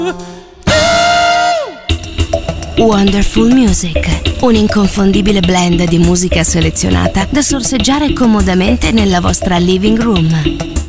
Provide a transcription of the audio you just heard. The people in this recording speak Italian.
Wonderful Music, un inconfondibile blend di musica selezionata da sorseggiare comodamente nella vostra living room.